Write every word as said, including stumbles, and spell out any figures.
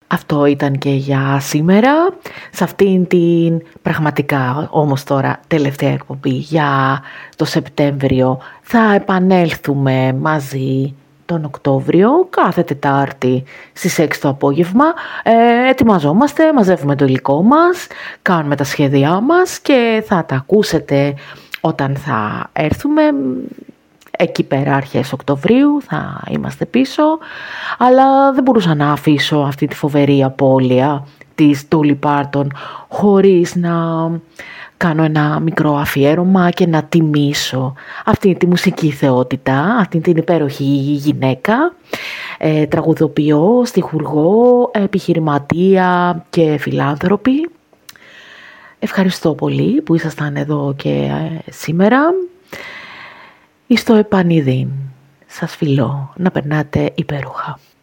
Αυτό ήταν και για σήμερα, σε αυτήν την πραγματικά όμως τώρα τελευταία εκπομπή για το Σεπτέμβριο. Θα επανέλθουμε μαζί τον Οκτώβριο, κάθε Τετάρτη στις έξι το απόγευμα. Ε, ετοιμαζόμαστε, μαζεύουμε το υλικό μας, κάνουμε τα σχέδιά μας και θα τα ακούσετε όταν θα έρθουμε. Εκεί πέρα αρχές Οκτωβρίου θα είμαστε πίσω, αλλά δεν μπορούσα να αφήσω αυτή τη φοβερή απώλεια της Dolly Parton χωρίς να κάνω ένα μικρό αφιέρωμα και να τιμήσω αυτή τη μουσική θεότητα, αυτή την υπέροχη γυναίκα, ε, τραγουδοποιό, στιχουργό, επιχειρηματία και φιλάνθρωπη. Ευχαριστώ πολύ που ήσασταν εδώ και ε, σήμερα. Εις το επανειδήν. Σας φιλώ να περνάτε υπέροχα.